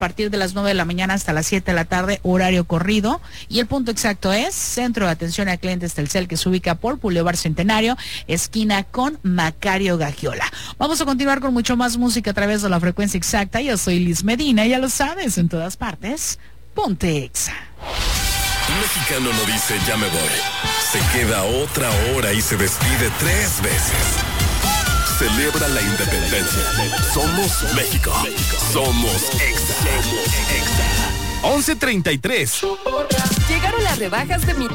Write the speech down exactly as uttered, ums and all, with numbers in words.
partir de las nueve de la mañana hasta las siete de la tarde, horario corrido. Y el punto exacto es Centro de Atención a Clientes Telcel, que se ubica por Boulevard Centenario, esquina con Macario Gagiola. Vamos a continuar con mucho más música a través de la frecuencia exacta. Yo soy Liz Medina, ya lo sabes, en todas partes, ponte Exa. Un mexicano no dice ya me voy, se queda otra hora y se despide tres veces. Celebra la independencia. Somos México. Somos Exa. once treinta y tres. Llegaron las rebajas de mi